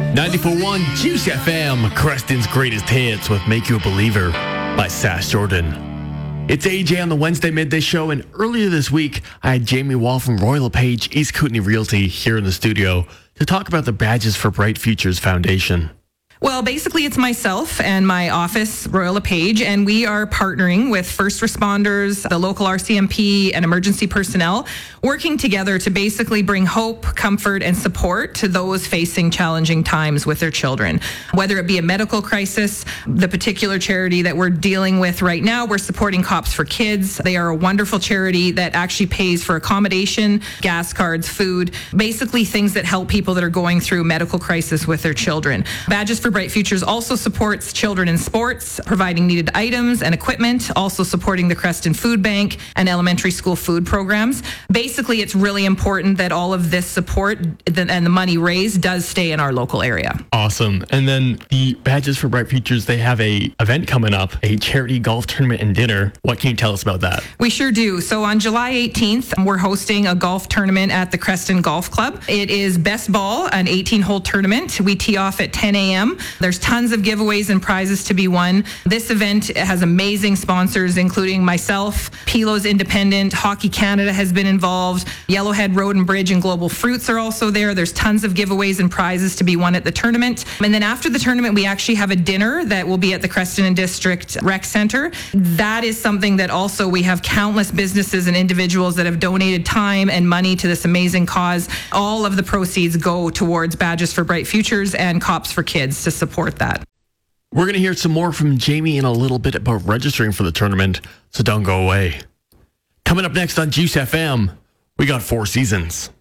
94.1 Juice FM, Creston's greatest hits with Make You a Believer by Sass Jordan. It's AJ on the Wednesday Midday Show, and earlier this week, I had Jamie Wall from Royal LePage East Kootenay Realty here in the studio to talk about the Badges for Bright Futures Foundation. Well, basically, it's myself and my office, Royal LePage, and we are partnering with first responders, the local RCMP, and emergency personnel, working together to basically bring hope, comfort, and support to those facing challenging times with their children. Whether it be a medical crisis, the particular charity that we're dealing with right now, we're supporting Cops for Kids. They are a wonderful charity that actually pays for accommodation, gas cards, food, basically things that help people that are going through medical crisis with their children. Badges for Bright Futures also supports children in sports, providing needed items and equipment, also supporting the Creston Food Bank and elementary school food programs. Basically, it's really important that all of this support and the money raised does stay in our local area. Awesome. And then the Badges for Bright Futures, they have a event coming up, a charity golf tournament and dinner. What can you tell us about that? We sure do. So on July 18th, we're hosting a golf tournament at the Creston Golf Club. It is best ball, an 18-hole tournament. We tee off at 10 a.m. There's tons of giveaways and prizes to be won. This event has amazing sponsors, including myself, Pilos Independent, Hockey Canada has been involved, Yellowhead Road and Bridge and Global Fruits are also there. There's tons of giveaways and prizes to be won at the tournament. And then after the tournament, we actually have a dinner that will be at the Creston and District Rec Center. That is something that also we have countless businesses and individuals that have donated time and money to this amazing cause. All of the proceeds go towards Badges for Bright Futures and Cops for Kids to support that. We're going to hear some more from Jamie in a little bit about registering for the tournament, so don't go away. Coming up next on Juice FM, we got Four Seasons.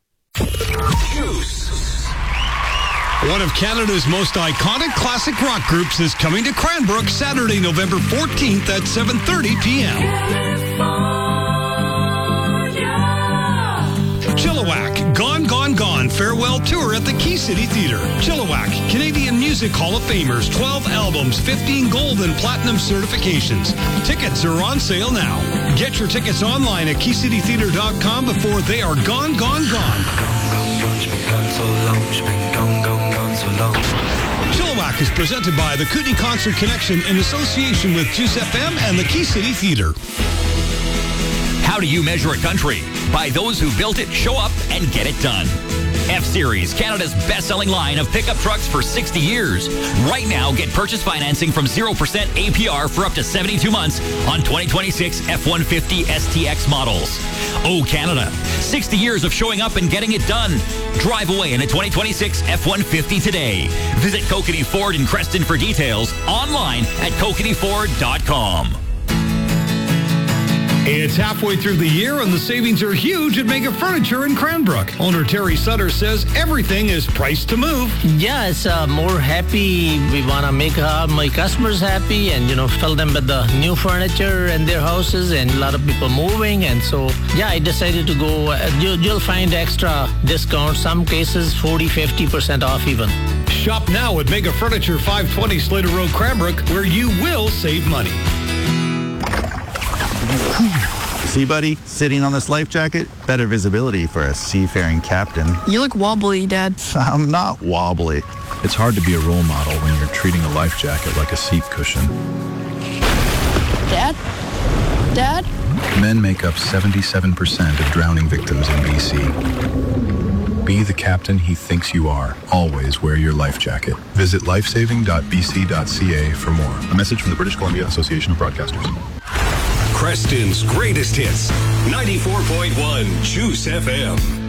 Juice. One of Canada's most iconic classic rock groups is coming to Cranbrook Saturday, November 14th at 7:30 p.m. Chilliwack, Gone, Gone, Gone, farewell tour at the Key City Theatre. Chilliwack, Canadian Music Hall of Famers, 12 albums, 15 gold and platinum certifications. Tickets are on sale now. Get your tickets online at keycitytheatre.com before they are gone, gone, gone. Chilliwack is presented by the Kootenay Concert Connection in association with Juice FM and the Key City Theatre. How do you measure a country? By those who built it, show up, and get it done. F-Series, Canada's best-selling line of pickup trucks for 60 years. Right now, get purchase financing from 0% APR for up to 72 months on 2026 F-150 STX models. Oh, Canada, 60 years of showing up and getting it done. Drive away in a 2026 F-150 today. Visit Kokanee Ford in Creston for details. Online at kokaneeford.com. It's halfway through the year and the savings are huge at Mega Furniture in Cranbrook. Owner Terry Sutter says everything is priced to move. Yeah, it's more happy. We want to make my customers happy and, fill them with the new furniture and their houses and a lot of people moving. And so, yeah, I decided to go. You'll find extra discounts, some cases 40-50% off even. Shop now at Mega Furniture, 520 Slater Road, Cranbrook, where you will save money. See, buddy, sitting on this life jacket, better visibility for a seafaring captain. You look wobbly, Dad. I'm not wobbly. It's hard to be a role model when you're treating a life jacket like a seat cushion. Dad? Dad? Men make up 77% of drowning victims in BC. Be the captain he thinks you are. Always wear your life jacket. Visit lifesaving.bc.ca for more. A message from the British Columbia Association of Broadcasters. Creston's greatest hits, 94.1 Juice FM.